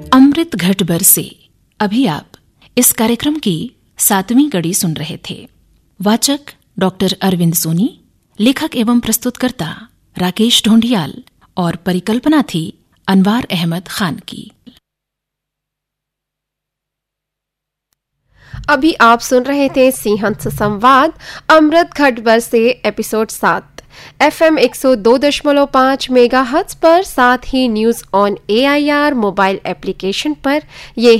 अमृत घट बरसे। अभी आप इस कार्यक्रम की 7वीं कड़ी सुन रहे थे। वाचक डॉक्टर अरविंद सोनी, लेखक एवं प्रस्तुतकर्ता राकेश ढोंडियाल और परिकल्पना थी अनवार अहमद खान की। अभी आप सुन रहे थे सिंहंस संवाद अमृत घट बरसे एपिसोड 7 FM 102.5 मेगाहर्ट्ज पर, साथ ही news on AIR mobile application पर। ये